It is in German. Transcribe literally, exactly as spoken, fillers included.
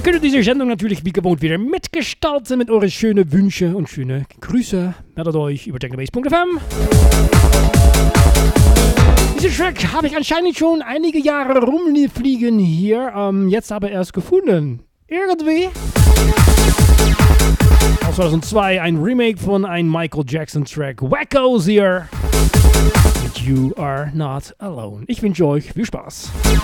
könnt ihr diese Sendung natürlich wie gewohnt wieder mitgestalten mit euren schönen Wünschen und schönen Grüße. Meldet euch über technobase punkt f m. Diesen Track habe ich anscheinend schon einige Jahre rumfliegen hier, ähm, jetzt aber erst gefunden. Irgendwie. Aus zweitausendzwei ein Remake von einem Michael Jackson Track. Wackos hier. You are not alone. Ich wünsche euch viel Spaß.